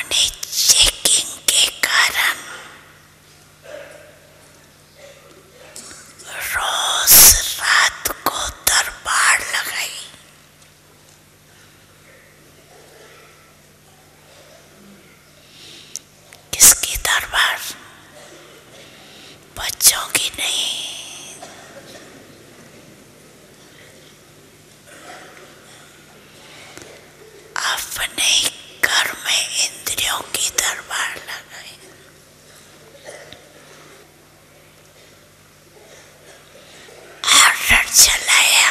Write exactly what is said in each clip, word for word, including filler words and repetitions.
Money checking के कारण रोज रात को दरबार लगाई। किसकी दरबार? बच्चों की नहीं, अपने घर में इंद्रियों की दरबार लगाई। ऑर्डर चलाया,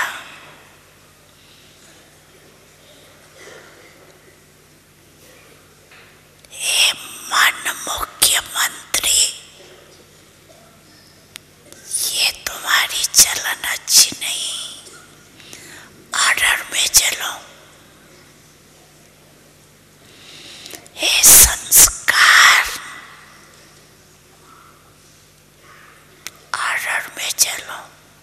हे मन मुख्यमंत्री, ये तुम्हारी चलन अच्छी नहीं, ऑर्डर में चलो। हे संस्कार, ऑर्डर में चलो।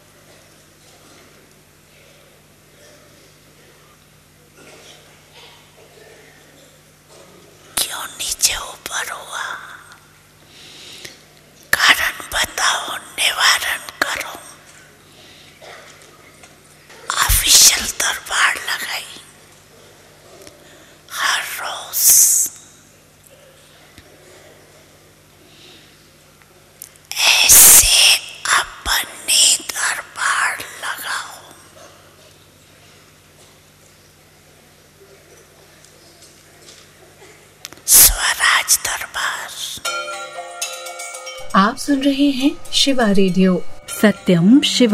क्यों नीचे ऊपर हुआ? कारण बताओ, निवारण करो। ऑफिशियल दरबार लगाई हर रोज। ऐसे अपनी दरबार लगाओ। स्वराज दरबार। आप सुन रहे हैं शिवा रेडियो, सत्यम शिव।